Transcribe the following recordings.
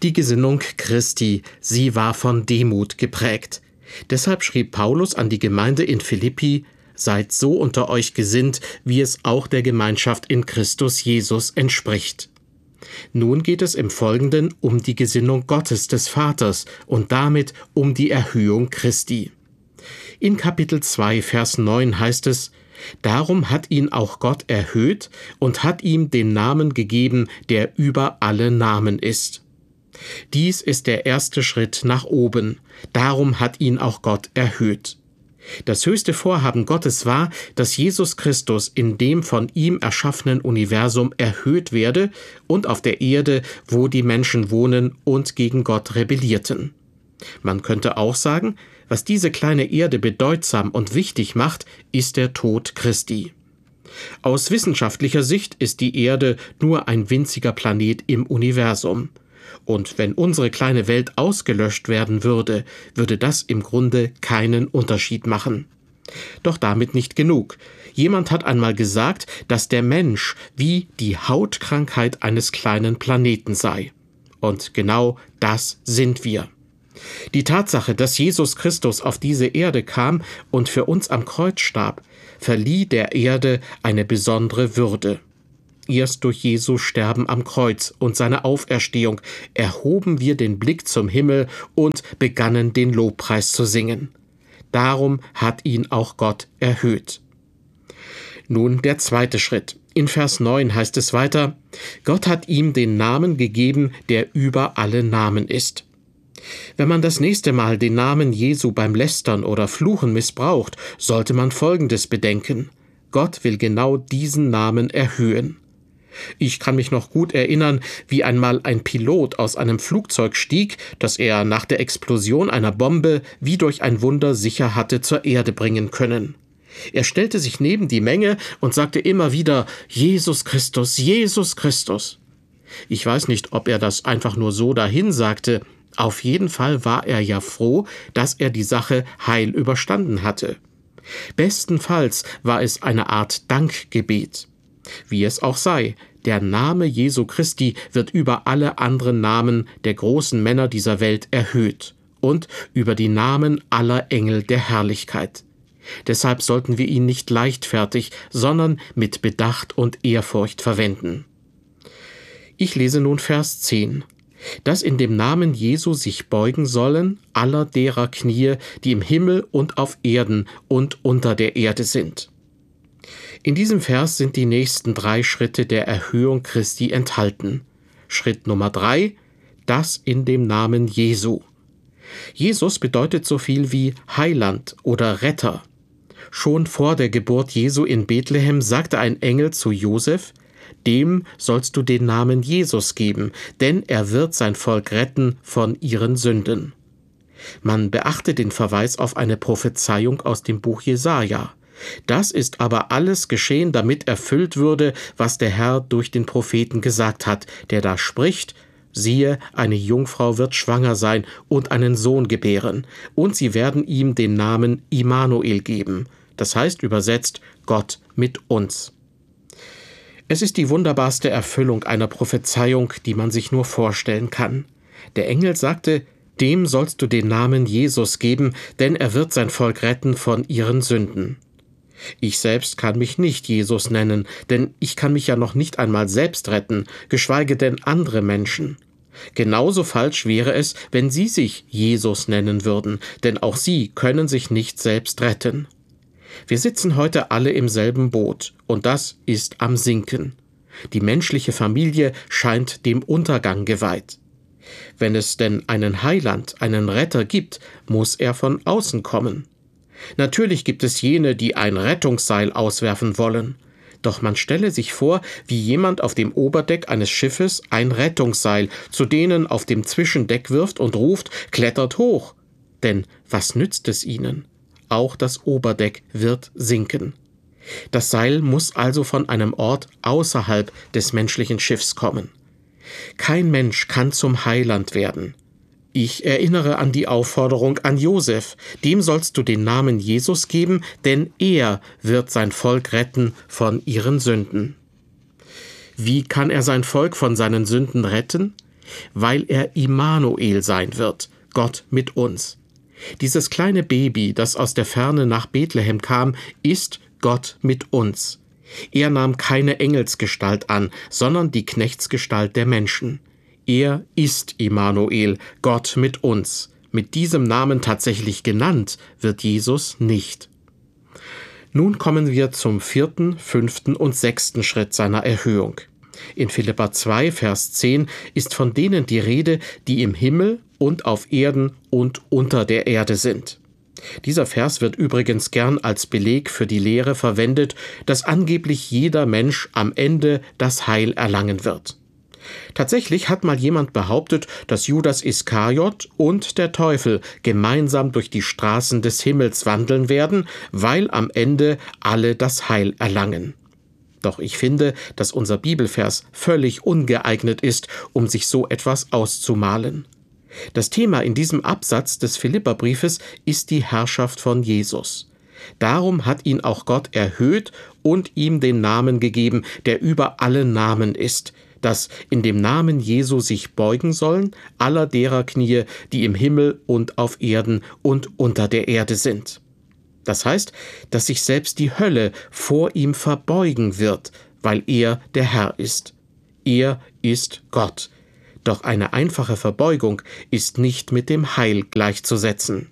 Die Gesinnung Christi, sie war von Demut geprägt. Deshalb schrieb Paulus an die Gemeinde in Philippi: Seid so unter euch gesinnt, wie es auch der Gemeinschaft in Christus Jesus entspricht. Nun geht es im Folgenden um die Gesinnung Gottes des Vaters und damit um die Erhöhung Christi. In Kapitel 2, Vers 9 heißt es: Darum hat ihn auch Gott erhöht und hat ihm den Namen gegeben, der über alle Namen ist. Dies ist der erste Schritt nach oben. Darum hat ihn auch Gott erhöht. Das höchste Vorhaben Gottes war, dass Jesus Christus in dem von ihm erschaffenen Universum erhöht werde und auf der Erde, wo die Menschen wohnen und gegen Gott rebellierten. Man könnte auch sagen, was diese kleine Erde bedeutsam und wichtig macht, ist der Tod Christi. Aus wissenschaftlicher Sicht ist die Erde nur ein winziger Planet im Universum. Und wenn unsere kleine Welt ausgelöscht werden würde, würde das im Grunde keinen Unterschied machen. Doch damit nicht genug. Jemand hat einmal gesagt, dass der Mensch wie die Hautkrankheit eines kleinen Planeten sei. Und genau das sind wir. Die Tatsache, dass Jesus Christus auf diese Erde kam und für uns am Kreuz starb, verlieh der Erde eine besondere Würde. Erst durch Jesu Sterben am Kreuz und seine Auferstehung erhoben wir den Blick zum Himmel und begannen den Lobpreis zu singen. Darum hat ihn auch Gott erhöht. Nun der zweite Schritt. In Vers 9 heißt es weiter: Gott hat ihm den Namen gegeben, der über alle Namen ist. Wenn man das nächste Mal den Namen Jesu beim Lästern oder Fluchen missbraucht, sollte man Folgendes bedenken: Gott will genau diesen Namen erhöhen. Ich kann mich noch gut erinnern, wie einmal ein Pilot aus einem Flugzeug stieg, das er nach der Explosion einer Bombe wie durch ein Wunder sicher hatte zur Erde bringen können. Er stellte sich neben die Menge und sagte immer wieder: Jesus Christus, Jesus Christus. Ich weiß nicht, ob er das einfach nur so dahin sagte. Auf jeden Fall war er ja froh, dass er die Sache heil überstanden hatte. Bestenfalls war es eine Art Dankgebet. Wie es auch sei, der Name Jesu Christi wird über alle anderen Namen der großen Männer dieser Welt erhöht und über die Namen aller Engel der Herrlichkeit. Deshalb sollten wir ihn nicht leichtfertig, sondern mit Bedacht und Ehrfurcht verwenden. Ich lese nun Vers 10. Dass in dem Namen Jesu sich beugen sollen aller derer Knie, die im Himmel und auf Erden und unter der Erde sind. In diesem Vers sind die nächsten 3 Schritte der Erhöhung Christi enthalten. Schritt Nummer 3: Das in dem Namen Jesu. Jesus bedeutet so viel wie Heiland oder Retter. Schon vor der Geburt Jesu in Bethlehem sagte ein Engel zu Josef: Dem sollst du den Namen Jesus geben, denn er wird sein Volk retten von ihren Sünden. Man beachte den Verweis auf eine Prophezeiung aus dem Buch Jesaja. Das ist aber alles geschehen, damit erfüllt würde, was der Herr durch den Propheten gesagt hat, der da spricht: Siehe, eine Jungfrau wird schwanger sein und einen Sohn gebären, und sie werden ihm den Namen Immanuel geben. Das heißt übersetzt: Gott mit uns. Es ist die wunderbarste Erfüllung einer Prophezeiung, die man sich nur vorstellen kann. Der Engel sagte: Dem sollst du den Namen Jesus geben, denn er wird sein Volk retten von ihren Sünden. Ich selbst kann mich nicht Jesus nennen, denn ich kann mich ja noch nicht einmal selbst retten, geschweige denn andere Menschen. Genauso falsch wäre es, wenn Sie sich Jesus nennen würden, denn auch Sie können sich nicht selbst retten. Wir sitzen heute alle im selben Boot, und das ist am Sinken. Die menschliche Familie scheint dem Untergang geweiht. Wenn es denn einen Heiland, einen Retter gibt, muss er von außen kommen. Natürlich gibt es jene, die ein Rettungsseil auswerfen wollen. Doch man stelle sich vor, wie jemand auf dem Oberdeck eines Schiffes ein Rettungsseil zu denen auf dem Zwischendeck wirft und ruft: Klettert hoch! Denn was nützt es ihnen? Auch das Oberdeck wird sinken. Das Seil muss also von einem Ort außerhalb des menschlichen Schiffs kommen. Kein Mensch kann zum Heiland werden. Ich erinnere an die Aufforderung an Josef: Dem sollst du den Namen Jesus geben, denn er wird sein Volk retten von ihren Sünden. Wie kann er sein Volk von seinen Sünden retten? weil er Immanuel sein wird, Gott mit uns. Dieses kleine Baby, das aus der Ferne nach Bethlehem kam, ist Gott mit uns. Er nahm keine Engelsgestalt an, sondern die Knechtsgestalt der Menschen. Er ist Immanuel, Gott mit uns. Mit diesem Namen tatsächlich genannt wird Jesus nicht. Nun kommen wir zum 4., 5. und 6. Schritt seiner Erhöhung. In Philipper 2, Vers 10 ist von denen die Rede, die im Himmel und auf Erden und unter der Erde sind. Dieser Vers wird übrigens gern als Beleg für die Lehre verwendet, dass angeblich jeder Mensch am Ende das Heil erlangen wird. Tatsächlich hat mal jemand behauptet, dass Judas Iskariot und der Teufel gemeinsam durch die Straßen des Himmels wandeln werden, weil am Ende alle das Heil erlangen. Doch ich finde, dass unser Bibelvers völlig ungeeignet ist, um sich so etwas auszumalen. Das Thema in diesem Absatz des Philipperbriefes ist die Herrschaft von Jesus. Darum hat ihn auch Gott erhöht und ihm den Namen gegeben, der über alle Namen ist, dass in dem Namen Jesu sich beugen sollen aller derer Knie, die im Himmel und auf Erden und unter der Erde sind. Das heißt, dass sich selbst die Hölle vor ihm verbeugen wird, weil er der Herr ist. Er ist Gott. Doch eine einfache Verbeugung ist nicht mit dem Heil gleichzusetzen.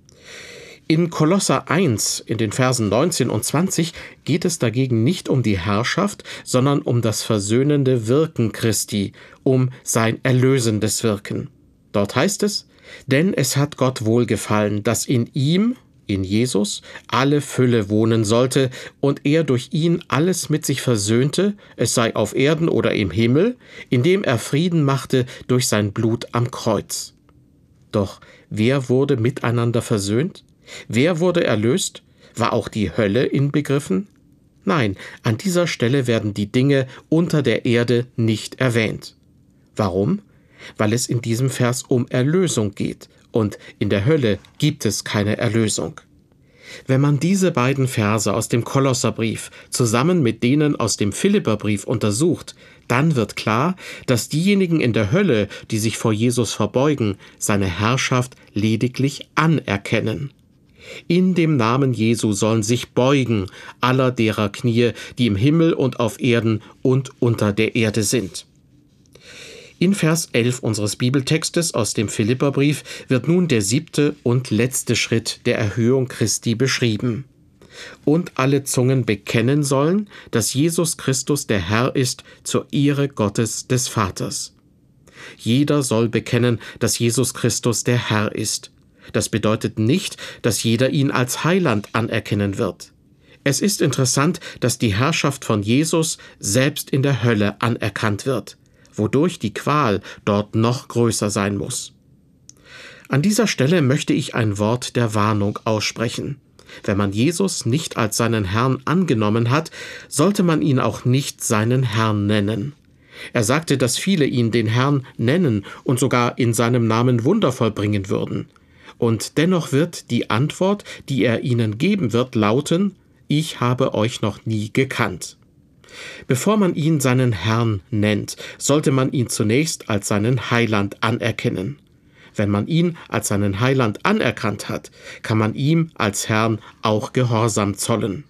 In Kolosser 1, in den Versen 19 und 20, geht es dagegen nicht um die Herrschaft, sondern um das versöhnende Wirken Christi, um sein erlösendes Wirken. Dort heißt es: Denn es hat Gott wohlgefallen, dass in ihm, in Jesus, alle Fülle wohnen sollte und er durch ihn alles mit sich versöhnte, es sei auf Erden oder im Himmel, indem er Frieden machte durch sein Blut am Kreuz. Doch wer wurde miteinander versöhnt? Wer wurde erlöst? War auch die Hölle inbegriffen? Nein, an dieser Stelle werden die Dinge unter der Erde nicht erwähnt. Warum? Weil es in diesem Vers um Erlösung geht. Und in der Hölle gibt es keine Erlösung. Wenn man diese beiden Verse aus dem Kolosserbrief zusammen mit denen aus dem Philipperbrief untersucht, dann wird klar, dass diejenigen in der Hölle, die sich vor Jesus verbeugen, seine Herrschaft lediglich anerkennen. In dem Namen Jesu sollen sich beugen aller derer Knie, die im Himmel und auf Erden und unter der Erde sind. In Vers 11 unseres Bibeltextes aus dem Philipperbrief wird nun der 7. und letzte Schritt der Erhöhung Christi beschrieben. Und alle Zungen bekennen sollen, dass Jesus Christus der Herr ist, zur Ehre Gottes des Vaters. Jeder soll bekennen, dass Jesus Christus der Herr ist. Das bedeutet nicht, dass jeder ihn als Heiland anerkennen wird. Es ist interessant, dass die Herrschaft von Jesus selbst in der Hölle anerkannt wird, wodurch die Qual dort noch größer sein muss. An dieser Stelle möchte ich ein Wort der Warnung aussprechen. Wenn man Jesus nicht als seinen Herrn angenommen hat, sollte man ihn auch nicht seinen Herrn nennen. Er sagte, dass viele ihn den Herrn nennen und sogar in seinem Namen Wunder vollbringen würden. Und dennoch wird die Antwort, die er ihnen geben wird, lauten: Ich habe euch noch nie gekannt. Bevor man ihn seinen Herrn nennt, sollte man ihn zunächst als seinen Heiland anerkennen. Wenn man ihn als seinen Heiland anerkannt hat, kann man ihm als Herrn auch Gehorsam zollen.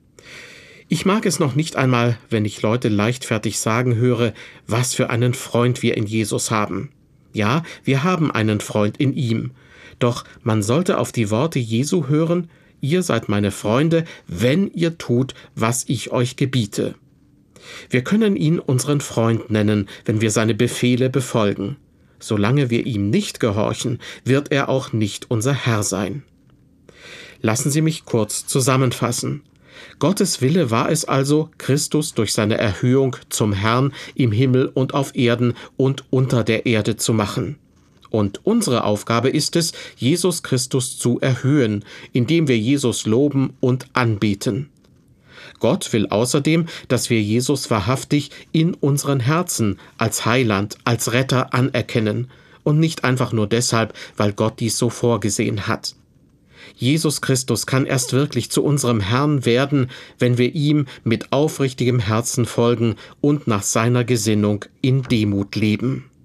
Ich mag es noch nicht einmal, wenn ich Leute leichtfertig sagen höre, was für einen Freund wir in Jesus haben. Ja, wir haben einen Freund in ihm. Doch man sollte auf die Worte Jesu hören: Ihr seid meine Freunde, wenn ihr tut, was ich euch gebiete. Wir können ihn unseren Freund nennen, wenn wir seine Befehle befolgen. Solange wir ihm nicht gehorchen, wird er auch nicht unser Herr sein. Lassen Sie mich kurz zusammenfassen. Gottes Wille war es also, Christus durch seine Erhöhung zum Herrn im Himmel und auf Erden und unter der Erde zu machen. Und unsere Aufgabe ist es, Jesus Christus zu erhöhen, indem wir Jesus loben und anbeten. Gott will außerdem, dass wir Jesus wahrhaftig in unseren Herzen als Heiland, als Retter anerkennen und nicht einfach nur deshalb, weil Gott dies so vorgesehen hat. Jesus Christus kann erst wirklich zu unserem Herrn werden, wenn wir ihm mit aufrichtigem Herzen folgen und nach seiner Gesinnung in Demut leben.